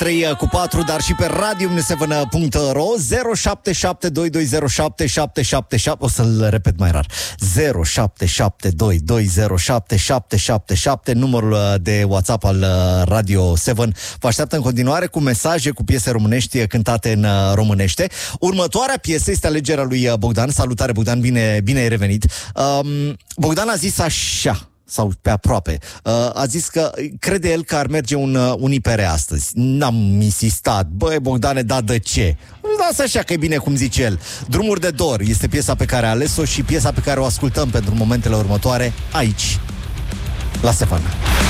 3 cu 4, dar și pe radiomneseven.ro 0772207777. O să-l repet mai rar. 0772207777, numărul de WhatsApp al Radio 7. Vă așteaptă în continuare cu mesaje, cu piese românești cântate în românește. Următoarea piesă este alegerea lui Bogdan. Salutare, Bogdan, bine ai revenit. Bogdan a zis așa, sau pe aproape, a zis că crede el că ar merge un IPR astăzi. N-am insistat. Băi, Bogdane, da, de ce? Lasă așa că e bine cum zice el. Drumuri de dor este piesa pe care a ales-o și piesa pe care o ascultăm pentru momentele următoare aici, la Seven.